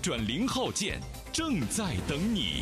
转0号键正在等你。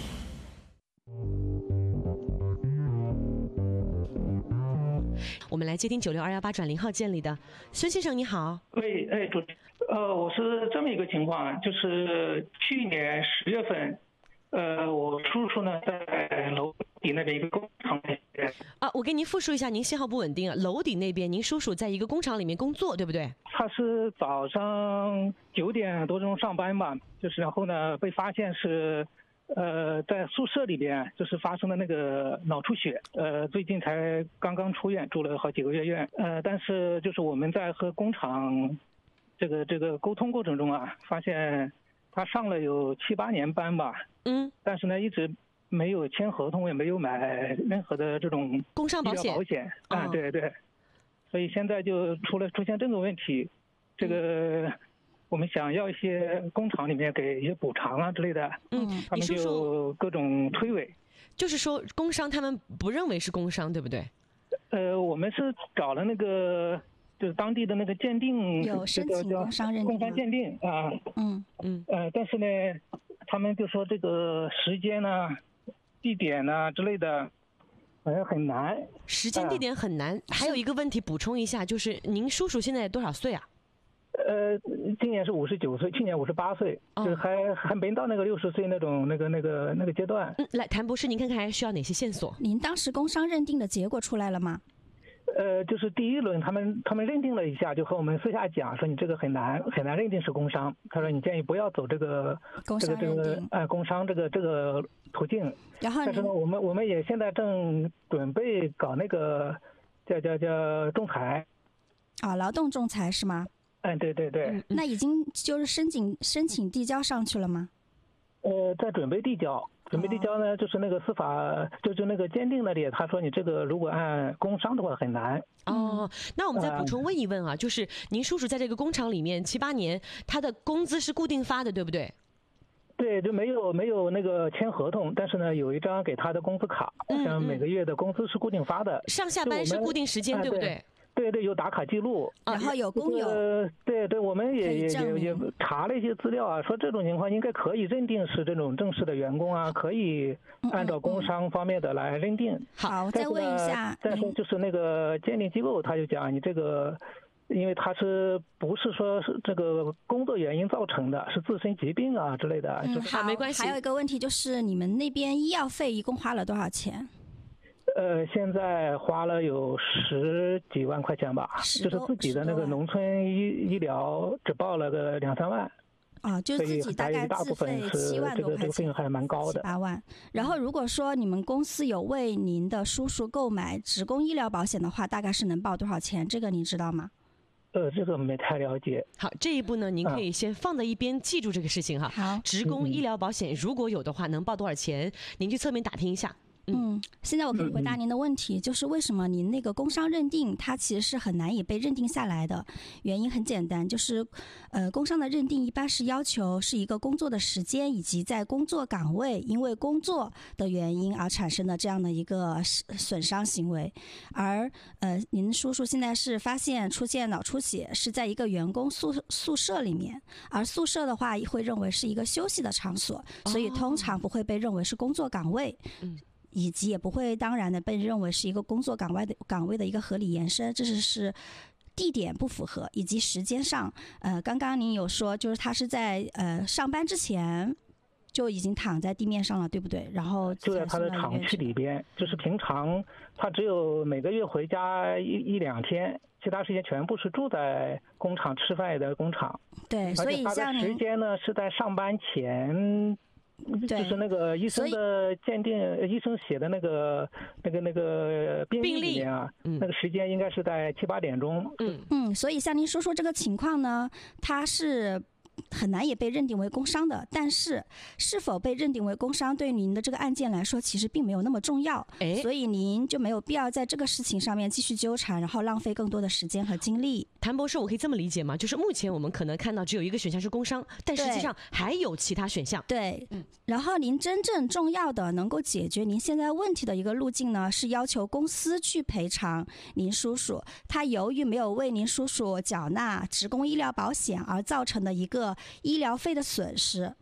我们来接听96-218转0号键里的孙先生，你好。 喂，主持人，我是这么一个情况，就是去年10月份，我叔叔呢在楼底那边一个工厂里面。 我给您复述一下，您信号不稳定啊。楼底那边，您叔叔在一个工厂里面工作，对不对？ 他是早上9点多钟上班吧，就是然后呢被发现是。在宿舍里边就是发生了那个脑出血，最近才刚刚出院，住了好几个月院，但是就是我们在和工厂这个沟通过程中啊，发现他上了有7、8年班吧，但是呢一直没有签合同，也没有买任何的这种工伤保险， 对对，所以现在就出现这个问题，这个。我们想要一些工厂里面给一些补偿啊之类的，他们就各种推诿。 就是说工伤他们不认为是工伤，对不对？ 我们是找了那个就是当地的那个鉴定， 有申请工伤认定， 工伤鉴定啊，但是呢，他们就说这个时间呢、地点呢之类的，好像很难。 时间地点很难。还有一个问题补充一下，就是您叔叔现在多少岁啊？ 今年是59岁，去年58岁，就还没到那个60岁那种那个阶段。 来，谭博士，您看看还需要哪些线索？ 您当时工伤认定的结果出来了吗？ 就是第一轮他们认定了一下，就和我们私下讲说你这个很难认定是工伤。他说你建议不要走这个工伤这个途径。然后但是呢，我们也现在正准备搞那个叫仲裁。 劳动仲裁是吗？ 对对对。 那已经就是申请递交上去了吗？ 在准备递交呢，就是那个司法，就那个鉴定那里，他说你这个如果按工伤的话很难。 那我们再补充问一问啊，就是您叔叔在这个工厂里面7、8年，他的工资是固定发的，对不对？ 对，就没有那个签合同，但是呢有一张给他的工资卡，像每个月的工资是固定发的， 上下班是固定时间，对不对？ 对对，有打卡记录， 然后有工友。 对对，我们也查了一些资料啊，说这种情况应该可以认定是这种正式的员工啊，可以按照工伤方面的来认定。 好，再问一下。 再说就是那个鉴定机构，他就讲你这个，因为他不是说是这个工作原因造成的，是自身疾病啊之类的。 好，没关系。 还有一个问题就是你们那边医药费一共花了多少钱？ 现在花了有10几万块钱吧，就是自己的那个农村医疗只报了个2、3万。 就是自己大概自费7万多块钱， 这个费用还蛮高的 ，7、8万。然后如果说你们公司有为您的叔叔购买职工医疗保险的话，大概是能报多少钱？这个你知道吗？ 这个没太了解。 好，这一步呢，您可以先放在一边，记住这个事情哈。 好， 职工医疗保险如果有的话，能报多少钱？您去侧面打听一下。 现在我可以回答您的问题，就是为什么您那个工伤认定它其实是很难以被认定下来的原因很简单，就是工伤的认定一般是要求是一个工作的时间以及在工作岗位因为工作的原因而产生的这样的一个损伤行为，而您叔叔现在是发现出现脑出血是在一个员工宿舍里面，而宿舍的话会认为是一个休息的场所，所以通常不会被认为是工作岗位。以及也不会当然的被认为是一个工作岗位的一个合理延伸，这是地点不符合，以及时间上，刚刚您有说就是他是在上班之前就已经躺在地面上了，对不对？然后就在他的厂区里边，就是平常他只有每个月回家1、2天，其他时间全部是住在工厂吃饭的工厂。 对，所以像他的时间呢是在上班前。就是那个医生的鉴定，医生写的那个病历里面啊，那个时间应该是在7、8点钟。 所以像您说这个情况呢，它是很难也被认定为工伤的，但是是否被认定为工伤对您的这个案件来说其实并没有那么重要，所以您就没有必要在这个事情上面继续纠缠，然后浪费更多的时间和精力。 谭博士，我可以这么理解吗？就是目前我们可能看到只有一个选项是工伤，但实际上还有其他选项。 对，然后您真正重要的能够解决您现在问题的一个路径呢，是要求公司去赔偿您叔叔他由于没有为您叔叔缴纳职工医疗保险而造成的一个医疗费的损失。